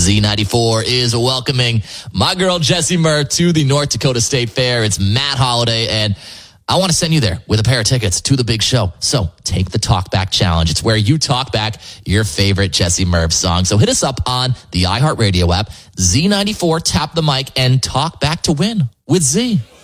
Z94 is welcoming my girl Jessie Murr to the North Dakota State Fair. It's Matt Holiday, and I want to send you there with a pair of tickets to the big show. So take the Talk Back Challenge. It's where you talk back your favorite Jessie Murr song. So hit us up on the iHeartRadio app, Z94, tap the mic, and talk back to win with Z.